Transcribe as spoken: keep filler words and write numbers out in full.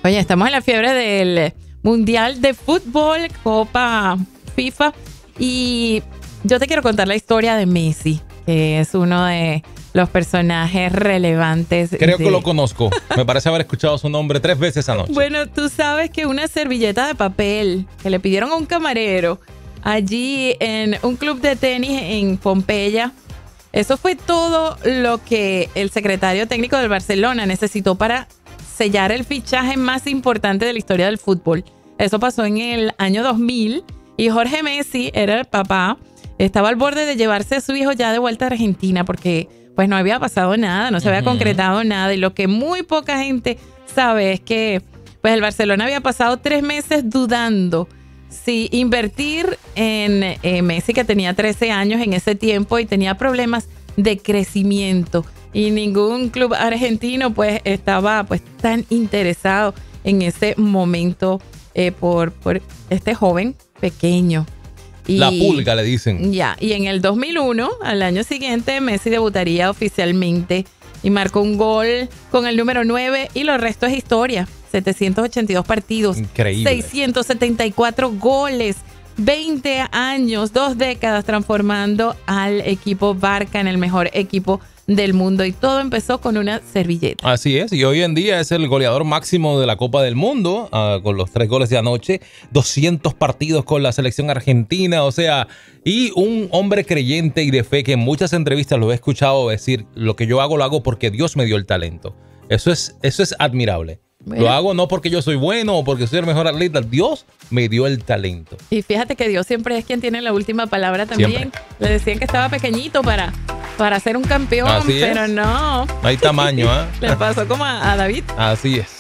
Oye, estamos en la fiebre del Mundial de Fútbol, Copa FIFA, y yo te quiero contar la historia de Messi, que es uno de los personajes relevantes. Creo de... que lo conozco. Me parece haber escuchado su nombre tres veces anoche. Bueno, tú sabes que una servilleta de papel que le pidieron a un camarero allí en un club de tenis en Pompeya, eso fue todo lo que el secretario técnico del Barcelona necesitó para sellar el fichaje más importante de la historia del fútbol. Eso pasó en el año dos mil y Jorge Messi era el papá. Estaba al borde de llevarse a su hijo ya de vuelta a Argentina porque pues no había pasado nada, no se había uh-huh. concretado nada. Y lo que muy poca gente sabe es que pues el Barcelona había pasado tres meses dudando si invertir en eh, Messi, que tenía trece años en ese tiempo y tenía problemas de crecimiento. Y ningún club argentino pues estaba pues tan interesado en ese momento eh, por, por este joven pequeño. Y, la pulga le dicen. Ya, y en el dos mil uno, al año siguiente, Messi debutaría oficialmente y marcó un gol con el número nueve y lo resto es historia. setecientos ochenta y dos partidos. Increíble. seiscientos setenta y cuatro goles. veinte años, dos décadas transformando al equipo Barca en el mejor equipo del mundo, y todo empezó con una servilleta. Así es, y hoy en día es el goleador máximo de la Copa del Mundo, uh, con los tres goles de anoche, doscientos partidos con la selección argentina, o sea, y un hombre creyente y de fe que en muchas entrevistas lo he escuchado decir: lo que yo hago lo hago porque Dios me dio el talento. Eso es, eso es admirable. Bueno. Lo hago no porque yo soy bueno o porque soy el mejor atleta. Dios me dio el talento. Y fíjate que Dios siempre es quien tiene la última palabra también. Siempre. Le decían que estaba pequeñito para, para ser un campeón, Así pero es. no. No hay tamaño, ¿eh? Le pasó como a, a David. Así es.